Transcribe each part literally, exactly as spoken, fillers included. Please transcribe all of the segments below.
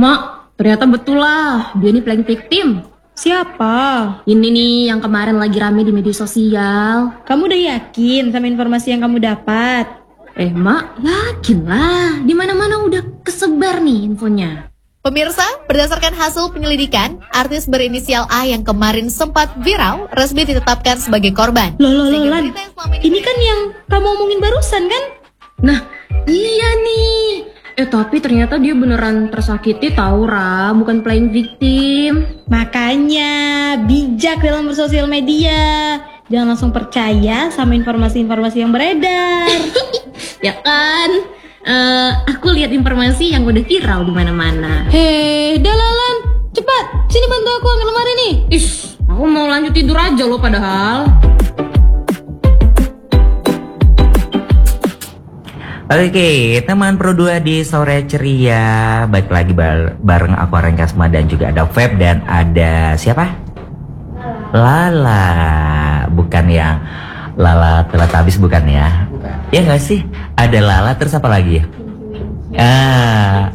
Mak, ternyata betul lah, dia nih playing victim. Siapa? Ini nih yang kemarin lagi rame di media sosial. Kamu udah yakin sama informasi yang kamu dapat? Eh mak, yakin lah, di mana-mana udah kesebar nih infonya. Pemirsa, berdasarkan hasil penyelidikan, artis berinisial A yang kemarin sempat viral resmi ditetapkan sebagai korban. Loh, loh, loh, Lan. Ini kan yang kamu omongin barusan kan? Nah, iya nih. Eh tapi ternyata dia beneran tersakiti tahu Ra, bukan playing victim. Makanya bijak dalam bersosial media. Jangan langsung percaya sama informasi-informasi yang beredar. Ya kan? Uh, aku lihat informasi yang udah viral di mana-mana. Hei, Dalalan, cepat, sini bantu aku ambil lemari nih. Ish, aku mau lanjut tidur aja loh padahal. Oke, teman Pro dua di sore ceria. Baik lagi bareng aku Aran Kasma dan juga ada Feb dan ada siapa? Lala. Lala. Bukan yang Lala Teletubbies bukan ya? Bukan. Ya nggak sih? Ada Lala terus apa lagi? Ah.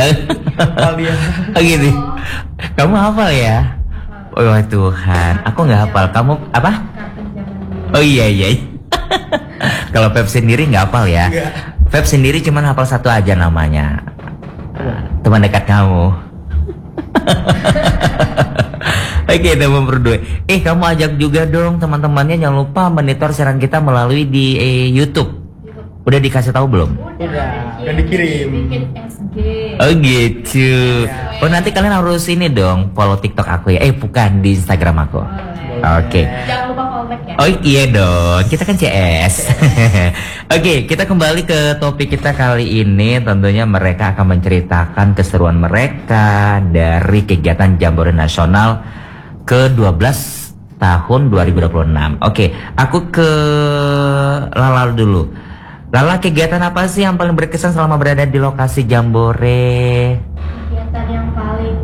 Oh gitu. Kamu hafal ya? Oh Tuhan, aku nggak hafal. Kamu apa? Oh iya iya. Kalau Feb sendiri nggak hafal ya? Feb sendiri cuma hafal satu aja namanya. Teman dekat kamu. Oke, teman berdua. Eh, kamu ajak juga dong teman-temannya, jangan lupa monitor siaran kita melalui di eh, YouTube. Udah dikasih tahu belum? Udah, udah dikirim. Oh gitu. Oh nanti kalian harus ini dong follow TikTok aku ya. Eh bukan, di Instagram aku. Oke. Jangan lupa follow back ya. Oh iya dong, kita kan C S. Oke, kita kembali ke topik kita kali ini. Tentunya mereka akan menceritakan keseruan mereka dari kegiatan Jambore Nasional ke dua belas tahun dua ribu dua puluh enam. Oke, aku ke Lala dulu. Lala, kegiatan apa sih yang paling berkesan selama berada di lokasi Jambore? Kegiatan yang paling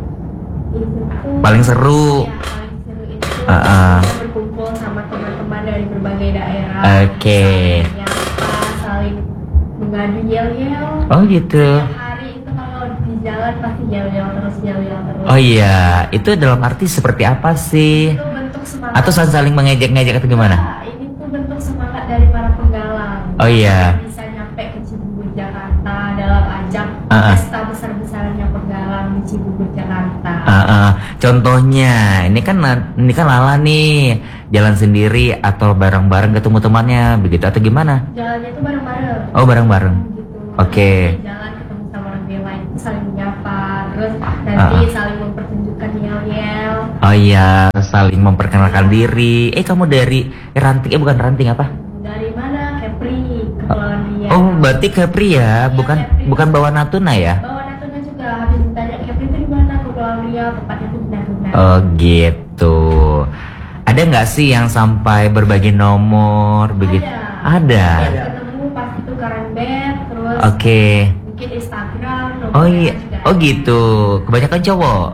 itu paling seru. Ya, paling seru itu uh -uh. kita berkumpul sama teman-teman dari berbagai daerah. Oke. Okay. Saling nyapa, saling mengadu yel-yel. Oh gitu. Setiap hari itu kalau di jalan pasti yel-yel terus, yel-yel terus. Oh iya, itu dalam arti seperti apa sih? Itu bentuk semangat. Atau saling mengejek-ngejek atau gimana? Nah, ini tuh bentuk semangat dari para penggalang. Oh iya. Bisa nyampe ke Cibubur Jakarta dalam ajang uh -uh. pesta besar-besarannya penggalang di Cibubur Jakarta. Uh -uh. Contohnya, ini kan ini kan Lala nih jalan sendiri atau bareng-bareng ketemu temannya begitu atau gimana? Jalannya tuh bareng-bareng. Oh bareng-bareng. Gitu. Oke. Okay. Jalan ketemu sama orang lain saling menyapa, terus nanti uh -uh. saling mempertunjukkan yel-yel. Oh iya, saling memperkenalkan diri. Eh kamu dari ranting? Eh bukan ranting apa? Dari mana? Kepri, Kepulauan Riau. Oh berarti Kepri ya, bukan Kepri. bukan Bawah Natuna ya? Bawah Natuna juga. Habis ditanya Kepri itu di mana? Kepulauan Riau, tempatnya itu di Natuna. Oh gitu. Ada nggak sih yang sampai berbagi nomor begitu? Ada. Ada. Ketemu pas itu Karambet, terus. Oke. Okay. Mungkin Instagram. Oh iya. Oh gitu. Kebanyakan cowok.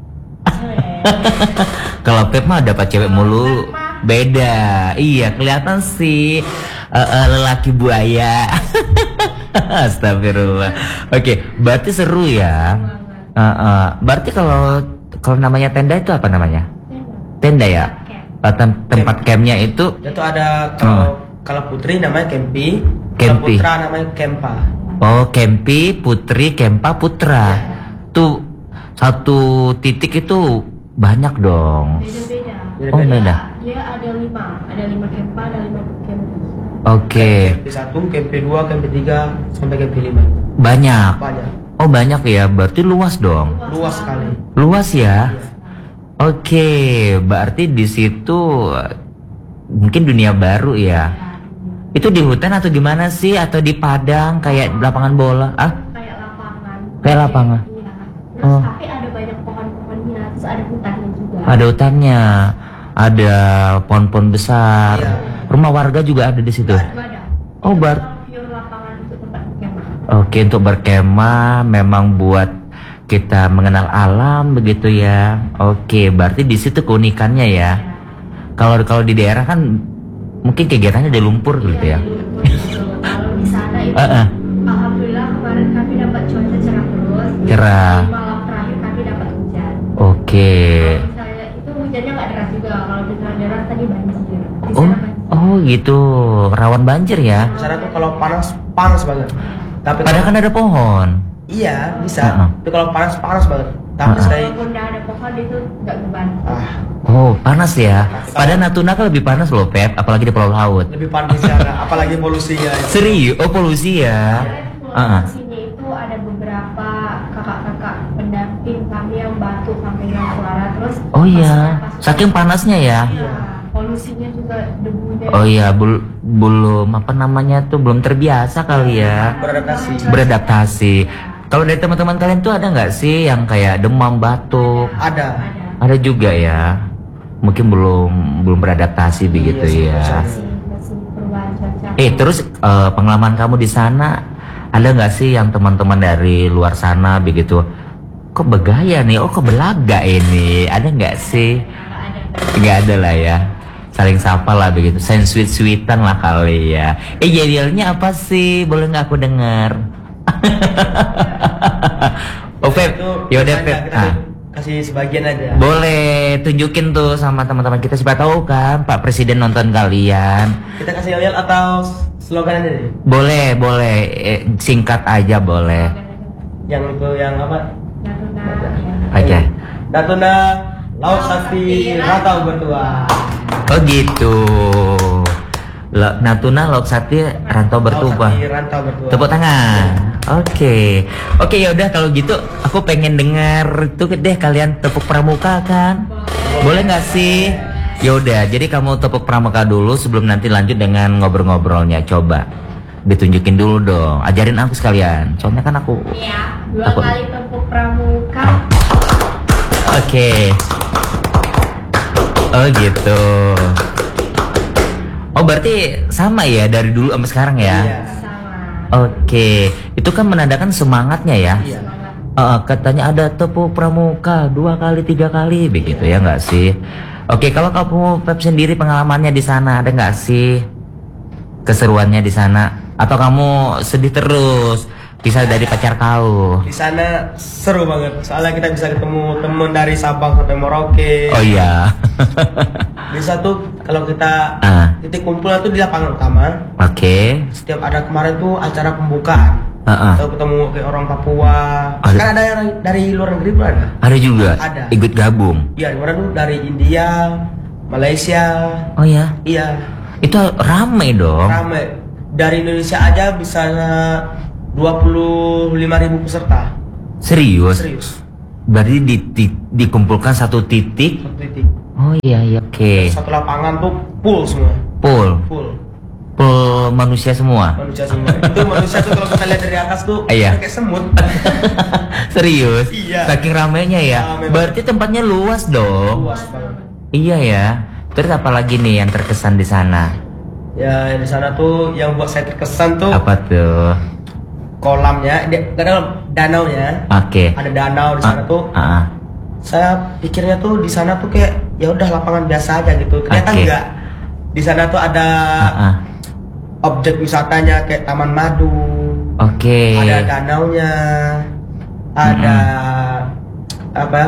Kalau Pep mah dapat cewek mulu. Beda. Iya, kelihatan sih uh, uh, lelaki buaya. Astagfirullah. Oke, okay, berarti seru ya. Uh, uh, berarti kalau kalau namanya tenda itu apa namanya? Tenda ya. Uh, tem tempat campnya itu. Itu ada kalau uh. kalau Putri namanya Kempi, kalau Putra namanya Kempa. Oh, Kempi, Putri, Kempa, Putra. Ya. Tuh satu titik itu banyak dong. Beda-beda. Oh beda. Dia ada lima, ada lima Kempa, ada lima Kempi. Oke. Kempi satu, Kempi dua, Kempi tiga, sampai Kempi lima. Banyak. Banyak. Oh banyak ya, berarti luas dong. Luas, luas sekali. Luas ya. Iya. Oke, berarti di situ mungkin dunia baru ya. Ya. Itu di hutan atau gimana sih? Atau di padang kayak lapangan bola? Ah? Kayak lapangan. Kayak lapangan. Iya. Terus oh. tapi ada banyak pohon-pohonnya, terus ada hutannya juga. Ada hutannya, ada pohon-pohon besar. Iya. Rumah warga juga ada di situ. Ada. Oh bar. Lapangan untuk tempat berkemah. Oke, untuk berkemah memang buat kita mengenal alam begitu ya. Oke, berarti di situ keunikannya ya. Kalau ya. kalau di daerah kan mungkin kegiatannya di lumpur gitu ya. Kalau di sana itu uh -uh. alhamdulillah kemarin kami dapat cuaca cerah terus. Cerah. Malam Oke. Kalau misalnya itu hujannya nggak deras juga. Kalau misalnya deras tadi banjir. Di Oh, sana banjir. oh gitu. Rawan banjir ya. Di sana tuh kalau panas panas banget. Tapi Padahal kan ada pohon. iya bisa. Uh-uh. Tapi kalau panas panas banget. Tapi Uh-uh. saya Walaupun nggak ada pohon itu nggak beban. ah, Oh, panas ya. Pada Natuna kan lebih panas loh, Pep, apalagi di Pulau Laut. lebih panas di sana. Apalagi polusinya. Serius? Oh, polusi ya. Uh-uh. Di sini itu ada beberapa kakak-kakak pendamping kami yang batuk sampai hilang suara terus. Oh iya, pas- pas- saking panasnya ya. Iya, polusinya juga debunya. Oh iya, bul- belum apa namanya tuh belum terbiasa kali ya. Beradaptasi. Beradaptasi. Kalau dari teman-teman kalian tuh ada nggak sih yang kayak demam, batuk? Ada. Ada juga ya. Mungkin belum belum beradaptasi begitu Iya, ya. Masih masih perubahan cuaca. Eh terus eh, pengalaman kamu di sana ada nggak sih yang teman-teman dari luar sana begitu? Kok begaya nih? Oh kok belaga ini? Ada nggak sih? Nggak ada lah ya. Saling sapa lah begitu. Saling sweet-sweetan lah kali ya. Eh jadinya apa sih? Boleh nggak aku dengar? Oh Feb, Itu yaudah kita- Feb. kita Ah. kasih sebagian aja. Boleh tunjukin tuh sama teman-teman kita, siapa tahu kan Pak Presiden nonton kalian. Kita kasih lihat atau slogan aja nih. Boleh, boleh. Eh, singkat aja boleh. Yang itu yang apa? Natuna. Oke. Natuna Laut Sakti Rantau Bertuah. Oh gitu. Lo- Natuna Laut Sakti Rantau Laut Bertuah. Sakti Rantau Bertuah. Tepuk tangan. Oke. Oke ya udah kalau gitu aku pengen dengar itu deh kalian tepuk pramuka kan? Boleh nggak sih? Ya udah, jadi kamu tepuk pramuka dulu sebelum nanti lanjut dengan ngobrol-ngobrolnya. Coba ditunjukin dulu dong. Ajarin aku sekalian. Soalnya kan aku Iya, dua Apa? kali tepuk pramuka. Oke. Oh gitu. Oh berarti sama ya dari dulu sampai sekarang ya? Iya. Sama. Oke, itu kan menandakan semangatnya ya. Iya. Eh, katanya ada tepuk pramuka dua kali tiga kali begitu ya nggak sih? Oke, kalau kamu Pep sendiri pengalamannya di sana ada nggak sih keseruannya di sana? Atau kamu sedih terus bisa dari pacar kau? Di sana seru banget. Soalnya kita bisa ketemu temen dari Sabang sampai Merauke. Oh iya. Di satu kalau kita Ah. titik kumpulnya tuh di lapangan utama. Oke. Setiap ada kemarin tuh acara pembukaan. Heeh. Kita ketemu kayak orang Papua. Ada- Kan ada yang dari luar negeri pun ada. Ada juga. Ada. Ikut gabung. Iya, kemarin tuh dari India, Malaysia. Oh ya. Iya, Itu rame dong. ramai. Dari Indonesia aja bisa dua puluh lima ribu peserta. Serius? Serius. Berarti di, di- dikumpulkan satu titik. Satu titik. Oh iya iya oke. Satu lapangan tuh full semua. Full. Full. Full manusia semua. Manusia semua. Itu manusia tuh kalau kita lihat dari atas tuh Iya. kayak semut. Serius? Iya. Saking ramainya ya. Rame banget. Berarti tempatnya luas dong. Luas banget. Iya ya. Terus apa lagi nih yang terkesan di sana? Ya di sana tuh yang buat saya terkesan tuh Apa tuh? kolamnya, di, gak dalam danaunya. Oke. Ada danau di sana Ah, tuh. ah, ah. Saya pikirnya tuh di sana tuh kayak ya udah lapangan biasa aja gitu. Ternyata Oke. enggak. Di sana tuh ada Ah, ah. objek wisatanya kayak taman madu. Oke. Ada danaunya. Ada apa?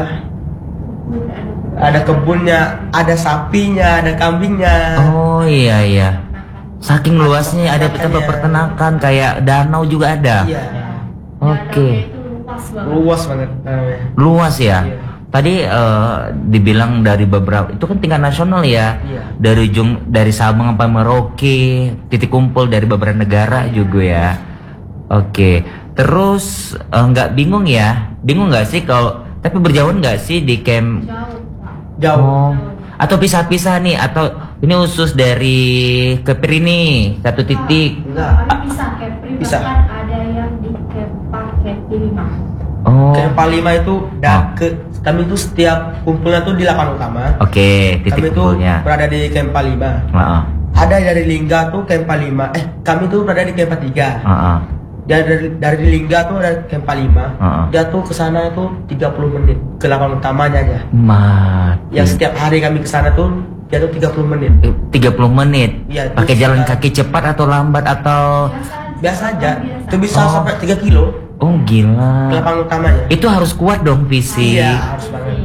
Ada kebunnya, ada sapinya, ada kambingnya. Oh iya iya. Saking luasnya ada tempat Peternakannya. peternakan kayak danau juga ada. Iya. Oke. Itu luas banget. Luas banget danaunya. Luas ya. Iya. Tadi eh, dibilang dari beberapa itu kan tingkat nasional ya. Iya. Dari ujung dari Sabang sampai Merauke, titik kumpul dari beberapa negara juga ya. Oke. Terus eh, nggak bingung ya? Bingung nggak sih kalau tapi berjauhan nggak sih di camp? Jauh, Pak. Jauh. Oh. Atau pisah-pisah nih atau ini khusus dari Kepri ini satu titik. Enggak. Kemarin bisa Kepri, Bisa. bahkan ada yang di Kepa Kepri lima. Oh. Camp lima itu Oh. da, ke, kami itu setiap kumpulnya tuh di lapangan utama. Oke, Kami titik itu kumpulnya. berada di camp lima. Heeh. Ada dari Lingga tuh camp lima. Eh, kami tuh berada di camp tiga. Heeh. Dia dari dari Lingga tuh ada camp lima. Heeh. Dia tuh ke sana tuh tiga puluh menit ke lapangan utamanya aja. Mati. Yang setiap hari kami ke sana tuh dia tuh tiga puluh menit. Eh, tiga puluh menit. Iya, Pakai terus jalan kita- kaki cepat atau lambat atau Biasa aja. Itu bisa Oh. sampai tiga kilo oh ke gila. lapangan utamanya. Itu harus kuat dong fisik. Iya, harus banget.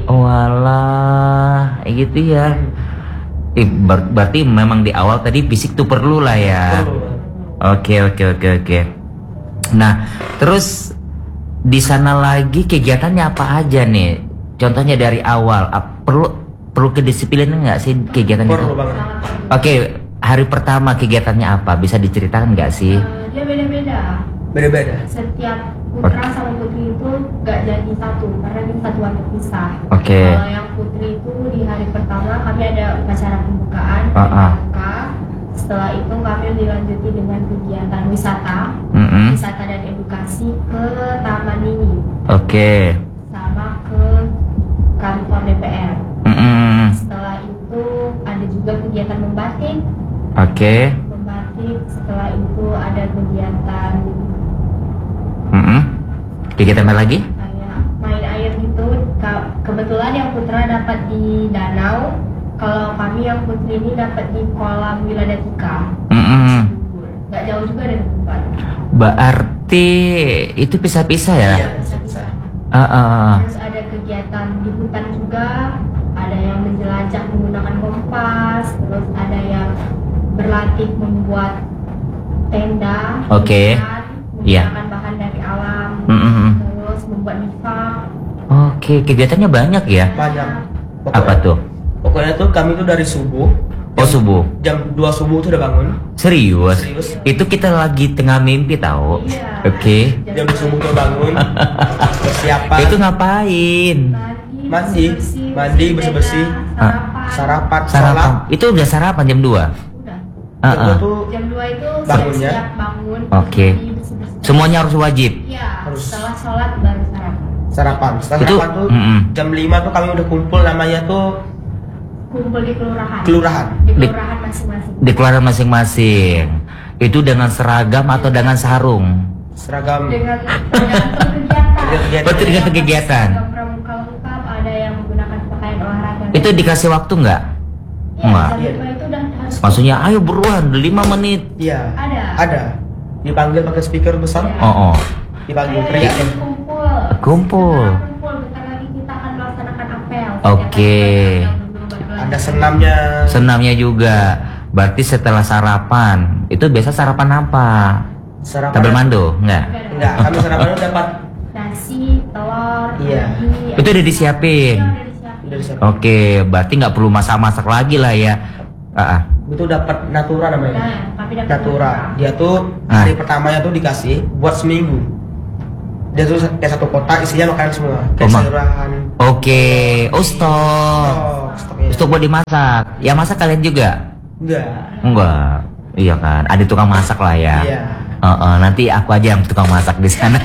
Oh alah, gitu ya. Eh, ber- berarti memang di awal tadi fisik tuh perlu lah ya. Perlu. Oke oke oke oke. Nah terus di sana lagi kegiatannya apa aja nih? Contohnya dari awal ap- perlu perlu kedisiplinan nggak sih kegiatan itu? Perlu banget. Oke, hari pertama kegiatannya apa? Bisa diceritakan nggak sih? Eh, dia beda-beda. Beda-beda. Setiap putra sama putri itu nggak jadi satu karena ini satuan terpisah. Oke. Kalau yang putri itu di hari pertama kami ada upacara pembukaan, Ah, ah. pembuka. Setelah itu kami dilanjuti dengan kegiatan wisata, Mm-mm. wisata dan edukasi ke Taman Mini, Oke. sama ke kantor D P R. Mm-mm. Setelah itu ada juga kegiatan membatik, Oke. membatik. Setelah itu ada kegiatan Mm-mm. Kegiatan apa lagi? kayak main air gitu. Ka- Kebetulan yang putra dapat di danau, kalau kami yang putri ini dapat di kolam Wiladatika. Mm-mm. Nggak jauh juga dari tempat. Berarti itu pisah-pisah ya? Iya. Ah, ah, ah. Terus ada kegiatan di hutan juga, ada yang menjelajah menggunakan kompas, terus ada yang berlatih membuat tenda, Oke. hutan, Iya. menggunakan bahan dari alam, Mm-mm. terus membuat bivak. Oke, kegiatannya banyak ya? Banyak. Apa tuh? Pokoknya tuh kami tuh dari subuh. Oh subuh. Jam dua subuh tuh udah bangun. Serius? Serius. Itu kita lagi tengah mimpi tahu. Iya. Oke. Jam dua subuh tuh bangun. Persiapan. Itu ngapain? Mandi, mandi, bersih-bersih. tenda, Sarapan. sarapan. Sarapan. Sholat. Itu udah sarapan jam dua. Udah. Ah, Jam dua ah. tuh Jam dua itu Bangunnya? siap-siap bangun. Oke. mandi, bersih-bersih. Semuanya harus wajib. Iya. Harus. Setelah sholat baru sarapan. sarapan. Setelah Itu, sarapan tuh mm-mm. jam lima tuh kami udah kumpul, namanya tuh Kumpul di kelurahan. kelurahan. Di Di- kelurahan masing-masing. Di keluarga masing-masing. Itu dengan seragam atau dengan sarung? Seragam. Dengan tergantung kegiatan. Kegiatan. Oh, tergantung kegiatan. Seragam pramuka lengkap, ada yang menggunakan pakaian olahraga. Itu dikasih waktu nggak? Ya, Enggak. jam lima itu udah harus. Maksudnya ayo buruan lima menit. Iya. Ada. Ada. Dipanggil pakai speaker besar. Iya. Oh, oh. Dipanggil Ayo, teriak. ayo, kumpul. Kumpul. Setelah kumpul, bentar lagi kita akan melaksanakan apel. Oke. Setiap hari yang belum Ada senamnya. Senamnya juga. Berarti setelah sarapan, itu biasa sarapan apa? Sarapan. Tabel mando? Enggak. Enggak, kami sarapan dapat. Nasi, telur, Iya. mie, Itu udah disiapin. Iya, udah disiapin. Udah disiapin. Oke, berarti nggak perlu masak-masak lagi lah ya. Ah, ah. Itu dapat natura namanya. Nah, kami dapat Natura. Dia tuh Ah. hari pertamanya tuh dikasih buat seminggu. Dia tuh kayak satu kotak isinya makanan semua. Kayak Oh, ma- sayuran. Oke, oh stok. Oh, stoknya. Stok buat dimasak. Ya masak kalian juga? Enggak. Enggak. Iya kan, ada tukang masak lah ya. Iya. Heeh, nanti aku aja yang tukang masak di sana.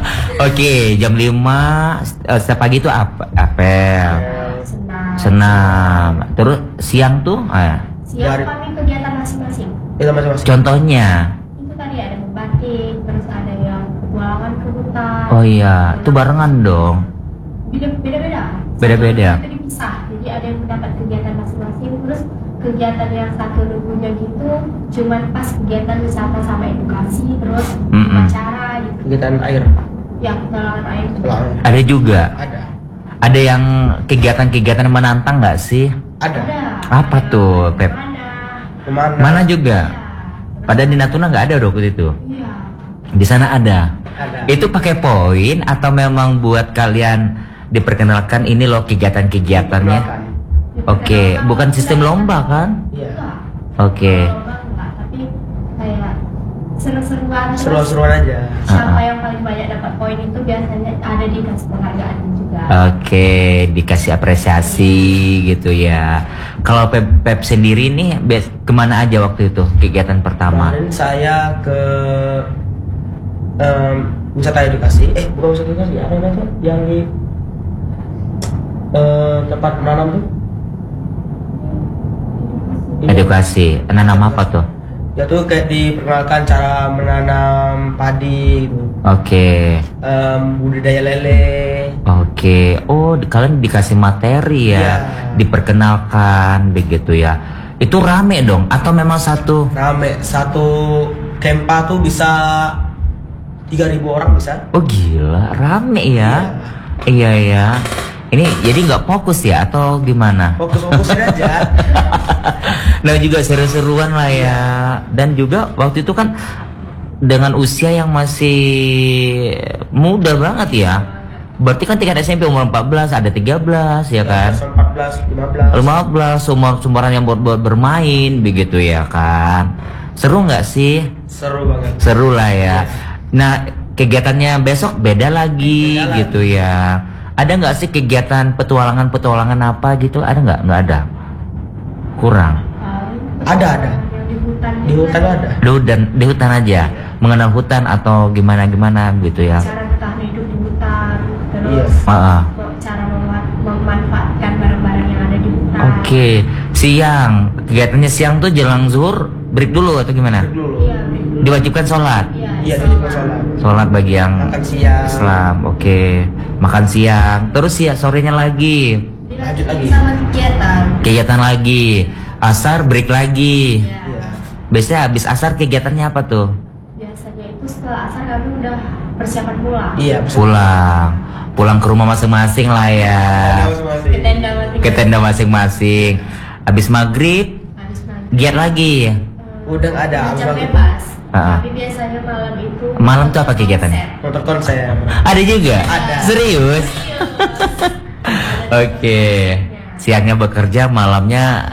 Oke, jam lima eh, setiap pagi itu apa? Apel, senam. senam. Terus siang tuh, eh, Siang Dari- kami kegiatan masing-masing. Itu masing-masing. contohnya. Itu tadi ada membatik, terus ada yang petualangan ke hutan. Oh iya, itu barengan dong. Beda- Beda-beda. Beda-beda. Satu itu dipisah. Jadi ada yang mendapat kegiatan masing-masing. Terus kegiatan yang satu minggunya gitu, cuman pas kegiatan wisata sama edukasi, terus Mm-mm. upacara gitu. Kegiatan air. Yang petualangan air itu. Petualangan. Ada juga. Ada. Ada yang kegiatan-kegiatan yang menantang nggak sih? Ada. Ada. Apa Ada tuh, Pep? Mana? Kemana? Mana juga? Iya. Padahal di Natuna nggak ada waktu itu. Iya. Di sana ada. Ada. Itu pakai poin atau memang buat kalian diperkenalkan ini loh kegiatan-kegiatannya? Makan. Oke, bukan sistem lomba kan? Iya. Oke. Lomba enggak, tapi kayak seru-seruan. terus Seru-seruan aja. Siapa Ah, ah. yang paling banyak dapat poin itu biasanya ada di kasih penghargaan juga. Oke, dikasih apresiasi gitu ya. Kalau Pep, Pep sendiri nih bes- kemana aja waktu itu kegiatan pertama? Kemarin saya ke em, wisata edukasi. Eh, bukan wisata edukasi, apa namanya tuh? Yang di eh, tempat menanam tuh? Iya. Edukasi. Nanam apa tuh? Ya tuh kayak diperkenalkan cara menanam padi gitu. Oke. Em, budidaya lele. Oke. Oh, di- kalian dikasih materi ya. Iya. Diperkenalkan begitu ya. Itu rame dong atau memang satu? Rame, satu kempa tuh bisa tiga ribu orang bisa. Oh gila, rame ya. Iya ya. Ini jadi nggak fokus ya atau gimana? Fokus-fokusin aja. Nah juga seru-seruan lah ya. Dan juga waktu itu kan dengan usia yang masih muda banget ya. Berarti kan tingkat S M P umur empat belas, ada tiga belas ya kan? empat belas, lima belas. lima belas umur-umuran yang buat buat bermain begitu ya kan. Seru nggak sih? Seru banget. Seru lah ya. Nah, kegiatannya besok beda lagi Beda gitu ya. Ada nggak sih kegiatan petualangan-petualangan apa gitu? Ada nggak? Nggak ada. Kurang. Ada, ada. Yang di hutan. Di hutan ada. Di hutan, di hutan aja. Mengenal hutan atau gimana-gimana gitu ya. Cara bertahan hidup di hutan. Terus Iya. Ah, ah. cara mema- memanfaatkan barang-barang yang ada di hutan. Oke, siang. Kegiatannya siang tuh jelang zuhur break dulu atau gimana? Break dulu. Iya, break dulu. Diwajibkan sholat. Iya, Iya, sholat. di sholat. Sholat bagi yang Makan siang. Islam. Oke, makan siang. Terus ya sorenya lagi. Lanjut lagi. Sama kegiatan. Kegiatan lagi. Asar break lagi. Iya. Iya. Biasanya habis asar kegiatannya apa tuh? Biasanya itu setelah asar kami udah persiapan pulang. Iya, bisa. Pulang. Pulang ke rumah masing-masing lah ya. Ada masing-masing. Ke tenda masing. Ke tenda masing-masing. Habis maghrib Habis maghrib. giat lagi. Udah nggak ada. Jam Abang bebas. Ah, ah. Tapi biasanya malam itu. Malam tuh apa kegiatannya? konser. nonton konser. Ada juga? Ada. Serius? Oke. Siangnya bekerja, malamnya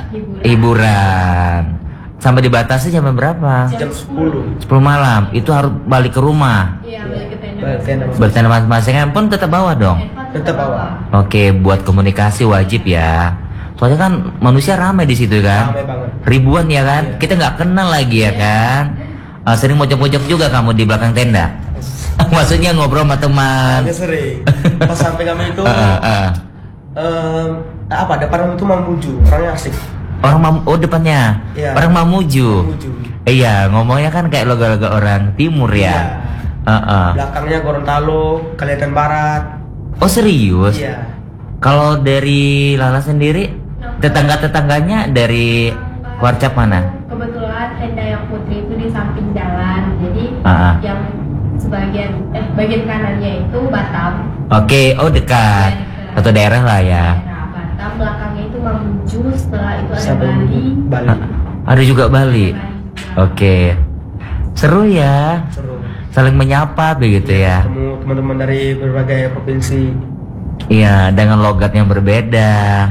hiburan. Sampai dibatasi jam berapa? Jam sepuluh. sepuluh malam. Itu harus balik ke rumah. Iya, balik ke tenda. Balik tenda. Bertanda masing-masing pun tetap bawa dong. Handphone Tetap bawa. Oke, buat komunikasi wajib ya. Soalnya kan manusia ramai di situ kan. Ramai banget. Ribuan ya kan. Kita nggak kenal lagi ya kan. Uh, sering mojok-mojok juga kamu di belakang tenda. Maksudnya ngobrol sama teman. Agak sering. Pas sampai kami itu, Uh, uh, uh. em, apa depan itu Mamuju, orangnya asik. Orang mam oh depannya. Iya. Orang Mamuju. Mamuju. Iya, ngomongnya kan kayak logo-logo orang timur ya. Iya. Uh, uh. Belakangnya Gorontalo, Kalimantan Barat. Oh serius? Iya. Kalau dari Lala sendiri, tetangga-tetangganya dari Warcap mana? Kebetulan tenda yang putri itu di samping jalan, jadi Ah, ah. yang sebagian eh bagian kanannya itu Batam. Oke, oh dekat. Satu daerah lah ya. Daerah Batam, belakangnya itu Mamuju, setelah itu ada Sampai Bali. Bali. Ah, ada juga Bali. Bali juga. Oke. Seru ya. Seru. Saling menyapa begitu ya. Ketemu teman-teman dari berbagai provinsi. Iya, dengan logat yang berbeda.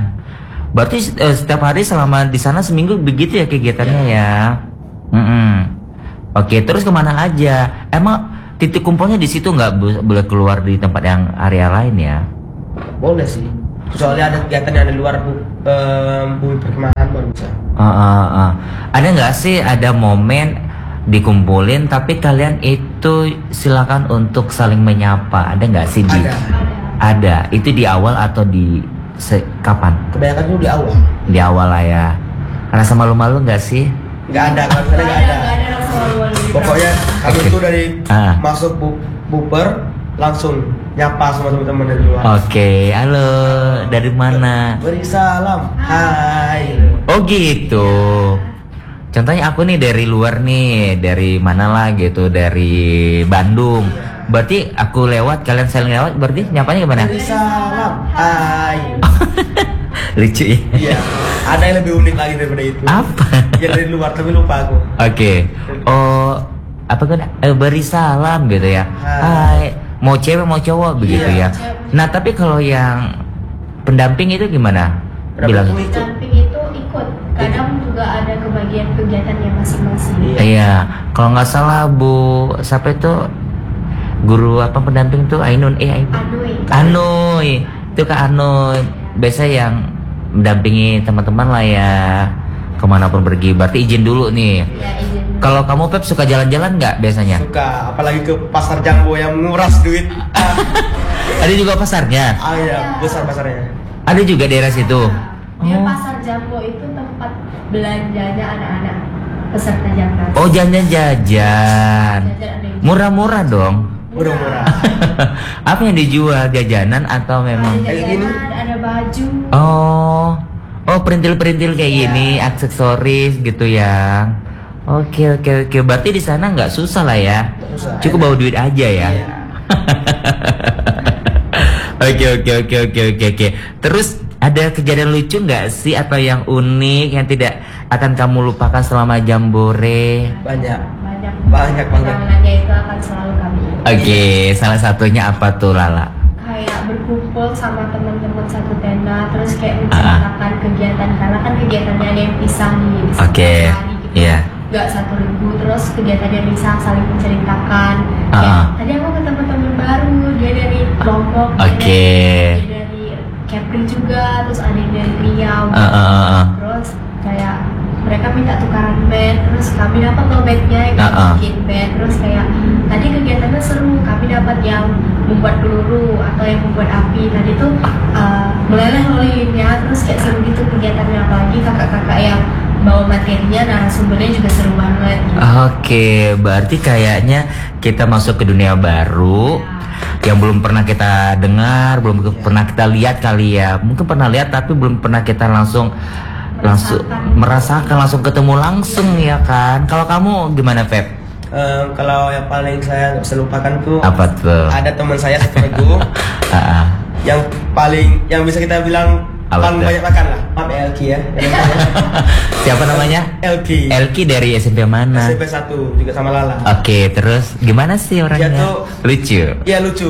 Berarti eh, setiap hari selama di sana seminggu begitu ya kegiatannya ya. Mm-mm. Oke, terus kemana aja? Emang titik kumpulnya di situ nggak bo- boleh keluar di tempat yang area lain ya? Boleh sih. Soalnya ada kegiatan yang di luar bu- em, bumi perkemahan baru bisa. Ah, ah, ah. Ada nggak sih ada momen dikumpulin tapi kalian itu silakan untuk saling menyapa? Ada nggak sih di? Ada. Ada. Itu di awal atau di se- kapan? Kebanyakan itu di awal. Di awal lah ya. Rasa malu-malu nggak sih? Nggak ada, kalau misalnya nggak ada. Nggak ada rasa malu-malu di Pokoknya kami Oke. itu dari Ah. masuk bu buper langsung nyapa sama teman-teman dari luar. Oke, halo. Dari mana? Beri salam. Hai. Oh gitu. Contohnya aku nih dari luar nih, dari mana lah gitu, dari Bandung. Berarti aku lewat, kalian saling lewat, berarti nyapanya gimana? Beri salam. Hai. Lucu ya. Iya. Ada yang lebih unik lagi daripada itu. Apa? Yang dari luar tapi lupa aku. Oke. Oh, apa kan? Eh, beri salam gitu ya. Hai. Mau cewek mau cowok begitu Iya. ya. Nah tapi kalau yang pendamping itu gimana? Berapa Bilang. itu ikut? Samping itu ikut. Kadang juga ada kebagian kegiatannya masing-masing. Iya. Iya. Kalau nggak salah Bu, siapa itu guru apa pendamping tuh Ainun eh Ainun. Anuy. Anoy, itu Kak Anoy. Biasa yang mendampingi teman-teman lah ya kemanapun pergi. Berarti izin dulu nih. Ya, izin. Kalau kamu Pep suka jalan-jalan nggak biasanya? Suka, apalagi ke pasar Jambo yang nguras duit. Ah, Ada juga pasarnya. ah iya, besar pasarnya. Ada juga daerah situ. Dia Oh. pasar Jambo itu tempat belanjanya anak-anak peserta Jamnas. Oh jajan-jajan. Jajan ada yang Murah-murah dong. Murah-murah. Apa yang dijual jajanan atau memang? ada Kayak gini. jajanan, ada baju. Oh, oh perintil-perintil kayak gini, aksesoris gitu ya. Oke oke oke, berarti di sana nggak susah lah ya. Susah. Cukup bawa duit aja ya. Iya. Oke oke oke oke oke oke. Terus ada kejadian lucu nggak sih atau yang unik yang tidak akan kamu lupakan selama Jambore? Banyak. Banyak Banyak banget. kenangannya itu akan selalu kami ingat. Oke, salah satunya apa tuh Lala? Kayak berkumpul sama teman-teman satu tenda, terus kayak Ah. menceritakan kegiatan, karena kan kegiatannya ada yang pisah nih, bisa Oke, tiap hari gitu. iya. Nggak satu minggu, terus kegiatannya bisa saling menceritakan. Ah. Kayak, tadi aku ketemu teman baru, dia dari Lombok, dia Oke. dari, dia dari Kepri juga, terus ada yang dari Riau. Ah, ah, ah, ah. Terus kayak mereka minta tukaran band, terus kami dapat loh bandnya yang Ah, ah. bikin band. Terus kayak tadi kegiatannya seru, kami dapat yang membuat peluru atau yang membuat api. Tadi tuh uh, meleleh lilinnya, terus kayak seru gitu kegiatannya, apalagi kakak-kakak yang bawa materinya, narasumbernya juga seru banget gitu. Oke, berarti kayaknya kita masuk ke dunia baru yang belum pernah kita dengar, belum pernah kita lihat kali ya. Mungkin pernah lihat tapi belum pernah kita langsung langsung merasakan, langsung ketemu langsung ya kan. Kalau kamu gimana, Feb? Eh, kalau yang paling saya nggak bisa lupakan tuh Apa tuh? ada teman saya satu regu Ah, ah. yang paling yang bisa kita bilang Apa paling tuh? banyak makan lah. Maaf ya, Elki ya. Siapa namanya? Elki. Elki dari S M P mana? S M P satu juga sama Lala. Oke, terus gimana sih orangnya? Dia tuh- Lucu. Iya lucu.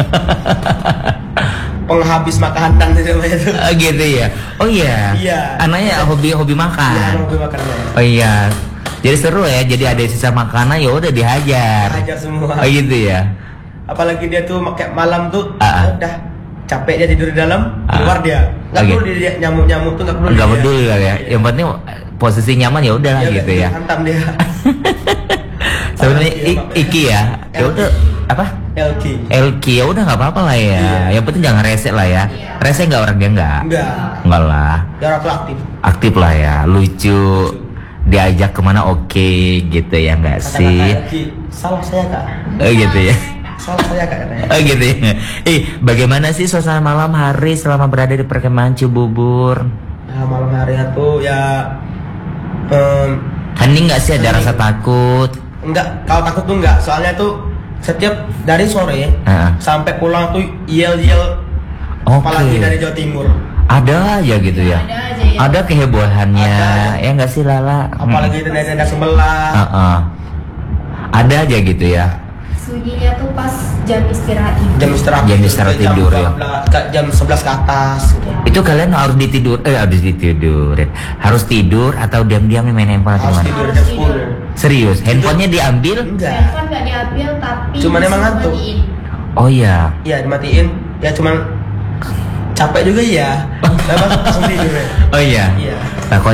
Penghabis makanan itu namanya tuh. Oh gitu ya. Oh iya. Iya. Anaknya hobi hobi Iya, makan. hobi makanannya. Oh iya. Jadi seru ya. Jadi ada sisa makanan ya udah dihajar. Hajar semua. Oh gitu ya. Apalagi dia tuh kayak malam tuh Ah. udah capek dia tidur di dalam, Ah. keluar dia. Nggak Oke. perlu dia nyamuk-nyamuk tuh nggak perlu. Enggak dia. peduli kali ya. Yang penting posisi nyaman ya udah Iya, gitu ya. Hantam dia. Sebenarnya Iya, I- Pak. Iki ya. Ya udah apa? Elki. Elki ya udah nggak apa-apa lah ya. Iya. Yang penting jangan rese lah ya. Rese nggak orang dia nggak? Enggak. Enggak lah. Dia orang tuh aktif. Aktif lah ya. Lucu. Diajak kemana oke gitu ya nggak Kata-kata sih? Elki, salah saya kak. Oh gitu ya. Salah saya kak katanya. Oh gitu ya. Eh, bagaimana sih suasana malam hari selama berada di perkemahan Cibubur? Nah, malam harinya tuh ya em, Hening nggak sih, ada Hening. rasa takut? enggak, kalau takut tuh enggak, soalnya tuh setiap dari sore Heeh. sampai pulang tuh yel-yel, Oke. apalagi dari Jawa Timur. Ada aja gitu ya. Ada aja ya. Ada kehebohannya, Ada. ya nggak sih Lala? Apalagi tenda-tenda sebelah. Heeh. Ada aja gitu ya. Sunyinya tuh pas jam istirahat tidur. Jam istirahat Jam istirahat jam tidur, ya. dua belas, ke- jam sebelas ke atas gitu. Itu kalian harus ditidur, eh harus ditidurin, harus tidur atau diam-diam main handphone atau Harus gimana? tidur jam sepuluh. Serius, handphonenya diambil? Enggak. Handphone nggak diambil tapi Cuman emang disuruh ngantuk. matiin. Oh iya. Iya, dimatiin. Ya cuman capek juga ya. Langsung langsung tidur ya. Oh iya. Iya. Nah,